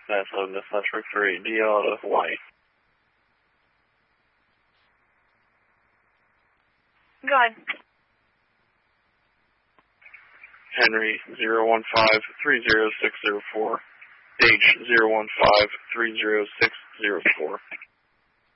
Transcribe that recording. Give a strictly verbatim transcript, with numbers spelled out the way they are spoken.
That's on the Network for eight D out of Hawaii. Go ahead. Henry zero one five three zero six zero four. H zero one five three zero six zero four.